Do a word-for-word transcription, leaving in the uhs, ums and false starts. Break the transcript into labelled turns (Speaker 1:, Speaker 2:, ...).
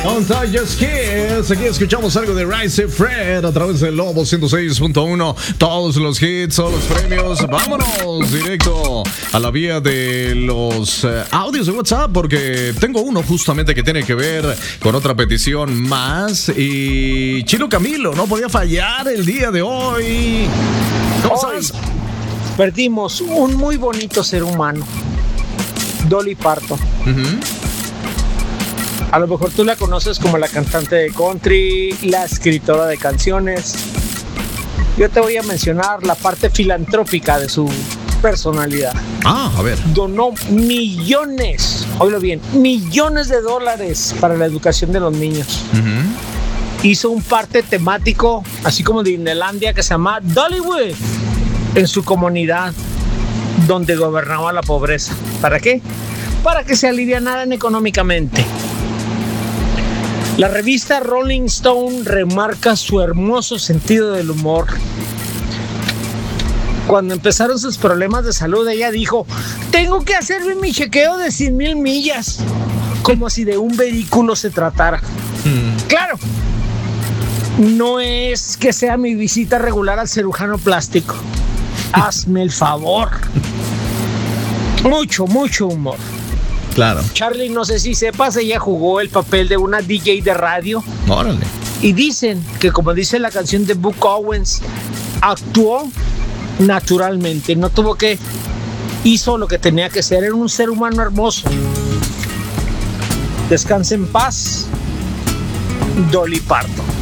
Speaker 1: Contagious Kids. Aquí escuchamos algo de Rise Fred a través del Lobo ciento seis punto uno. Todos los hits, todos los premios. Vámonos directo a la vía de los uh, audios de WhatsApp, porque tengo uno justamente que tiene que ver con otra petición más. Y Chilo Camilo no podía fallar el día de hoy. ¿Cómo
Speaker 2: Hoy
Speaker 1: estás?
Speaker 2: perdimos un muy bonito ser humano, Dolly Parton.
Speaker 1: Uh-huh.
Speaker 2: A lo mejor tú la conoces como la cantante de country, la escritora de canciones. Yo te voy a mencionar la parte filantrópica de su personalidad.
Speaker 1: Ah, a ver.
Speaker 2: Donó millones, oílo bien, millones de dólares para la educación de los niños.
Speaker 1: Uh-huh.
Speaker 2: Hizo un parque temático, así como de Disneylandia, que se llama Dollywood, en su comunidad, donde gobernaba la pobreza. ¿Para qué? Para que se alivianaran económicamente. La revista Rolling Stone remarca su hermoso sentido del humor. Cuando empezaron sus problemas de salud, ella dijo: tengo que hacerme mi chequeo de cien mil millas, como si de un vehículo se tratara. Mm. Claro, no es que sea mi visita regular al cirujano plástico. Hazme el favor. Mucho, mucho humor.
Speaker 1: Claro.
Speaker 2: Charlie, no sé si sepas, ella jugó el papel de una D J de radio.
Speaker 1: Órale.
Speaker 2: Y dicen que, como dice la canción de Buck Owens, actuó naturalmente, no tuvo que, hizo lo que tenía que ser, era un ser humano hermoso. Descanse en paz, Dolly Parton.